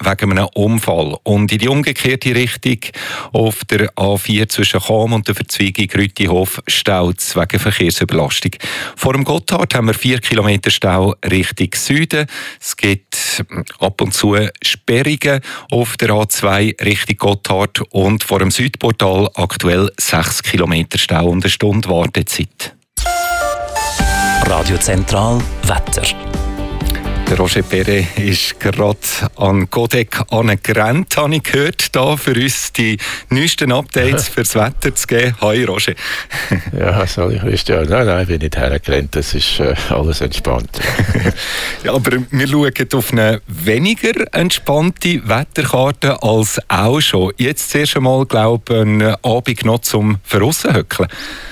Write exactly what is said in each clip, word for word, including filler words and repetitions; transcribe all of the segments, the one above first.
wegen einem Unfall. Und in die umgekehrte Richtung auf der A vier zwischen Cham und der Verzweigung Rütihof staut es wegen Verkehrsüberlastung. Vor dem Gotthard haben wir vier Kilometer Stau Richtung Süden. Es gibt ab und zu Sperrungen auf der A zwei Richtung Gotthard und vor dem Südportal aktuell sechs Kilometer Stau und eine Stunde Wartezeit. Radio Zentral Wetter. Der Roger Perret ist gerade an Godec angerannt, habe ich gehört, da für uns die neuesten Updates fürs Wetter zu geben. Hi Roger. Ja, sorry Christian. Nein, nein, ich bin nicht hergerannt, das ist äh, alles entspannt. Ja, aber wir schauen auf eine weniger entspannte Wetterkarte als auch schon. Jetzt zuerst einmal, glaube ich, einen Abend noch zum Verrussenhöckeln.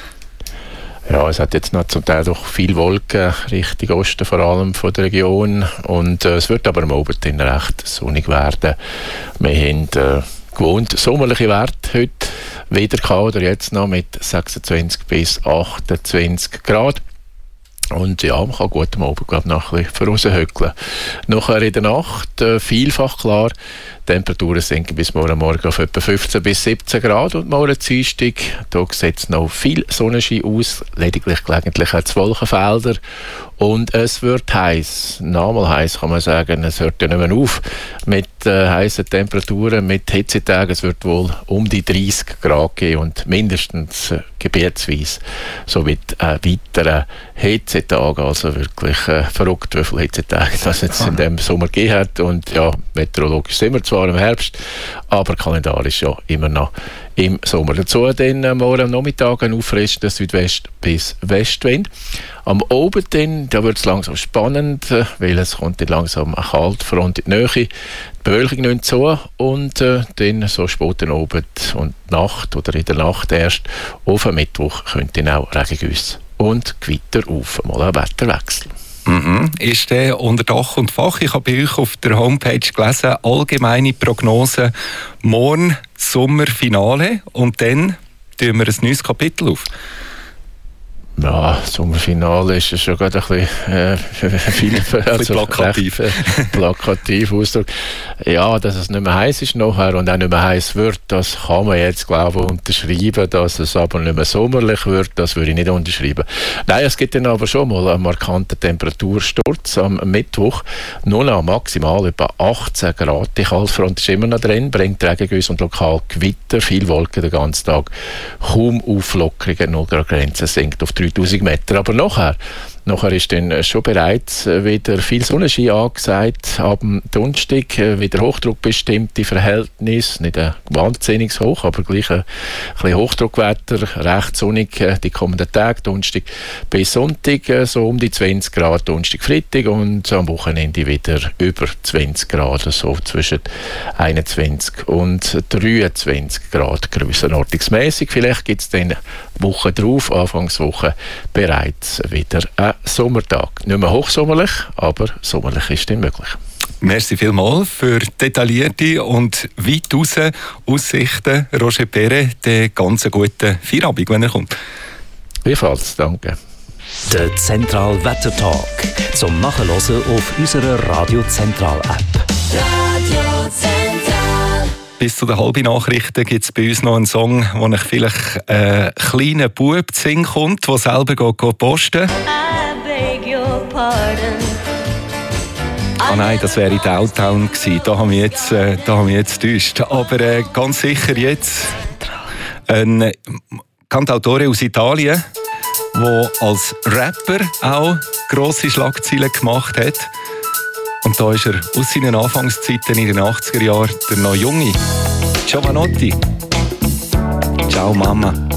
Ja, es hat jetzt noch zum Teil doch viel Wolken Richtung Osten, vor allem von der Region. Und äh, es wird aber am Abend recht sonnig werden. Wir haben äh, gewohnt sommerliche Werte heute wieder gehabt, oder jetzt noch mit sechsundzwanzig bis achtundzwanzig Grad. Und ja, man kann gut am Abend, glaube ich, noch ein bisschen raushöckeln. Nachher in der Nacht äh, vielfach klar. Die Temperaturen sinken bis morgen Morgen auf etwa fünfzehn bis siebzehn Grad und morgen Dienstag, da sieht es noch viel Sonnenschein aus, lediglich gelegentlich auch Wolkenfelder und es wird heiß, nochmal heiß kann man sagen, es hört ja nicht mehr auf mit äh, heißen Temperaturen, mit Hitzetagen, es wird wohl um die dreißig Grad geben und mindestens äh, gebietsweise so mit äh, weiteren Hitzetagen, also wirklich äh, verrückt, wie viele Hitzetage das jetzt in dem Sommer gegeben hat und ja, meteorologisch sind wir zwar im Herbst, aber kalendarisch ja immer noch im Sommer. Dazu dann äh, morgen am Nachmittag ein auffrischender Südwest- bis Westwind. Am Abend dann, da wird es langsam spannend, äh, weil es kommt dann langsam eine Kaltfront in die Nähe. Die Bewölkung nimmt zu und äh, dann so spät am Abend und Nacht oder in der Nacht erst auf am Mittwoch könnte dann auch Regengüsse und Gewitter auf. Mal ein Wetterwechsel. Mhm. Ist der unter Dach und Fach? Ich habe bei euch auf der Homepage gelesen, allgemeine Prognose, morgen Sommerfinale und dann tun wir ein neues Kapitel auf. Ja, Sommerfinale ist schon gerade ein bisschen, äh, viel, also plakativ. Recht, äh, plakativ Ausdruck. Ja, dass es nicht mehr heiß ist nachher und auch nicht mehr heiß wird, das kann man jetzt, glaube ich, unterschreiben. Dass es aber nicht mehr sommerlich wird, das würde ich nicht unterschreiben. Nein, es gibt dann aber schon mal einen markanten Temperatursturz am Mittwoch. Nur noch maximal etwa achtzehn Grad. Die Kaltfront ist immer noch drin, bringt Regengüsse und lokal Gewitter, viel Wolken den ganzen Tag. Kaum Auflockerungen, null Grad Grenze sinkt auf dreitausend Meter. Aber nachher, nachher ist dann schon bereits wieder viel Sonnenschein angesagt. Ab dem Donnerstag wieder hochdruckbestimmte Verhältnisse. Nicht ein wahnsinniges Hoch, aber gleich ein bisschen Hochdruckwetter. Recht sonnig die kommenden Tage. Donnerstag bis Sonntag so um die zwanzig Grad. Donnerstag, Freitag und am Wochenende wieder über zwanzig Grad. So zwischen einundzwanzig und dreiundzwanzig Grad grössenordnungsmäßig. Vielleicht gibt es dann Woche drauf, Anfangswoche, bereits wieder ein Sommertag. Nicht mehr hochsommerlich, aber sommerlich ist dann möglich. Merci vielmals für detaillierte und weit raus Aussichten, Roger Perret. Den ganz guten Feierabend, wenn er kommt. Ebenfalls, danke. Der Zentral Wettertag zum Nachhören auf unserer Radio Zentral App. Radio Zentral. Bis zu den halben Nachrichten gibt es bei uns noch einen Song, wo ich vielleicht ein kleiner Bub zu singen kommt, der selber geht posten. I beg your pardon. Ah nein, das wäre Downtown gewesen. Da haben wir jetzt, äh, da haben wir jetzt getäuscht. Aber äh, ganz sicher jetzt ein Cantautore aus Italien, der als Rapper auch grosse Schlagzeilen gemacht hat. Und da ist er aus seinen Anfangszeiten in den achtziger Jahren der noch junge Giovanotti. Ciao Mama.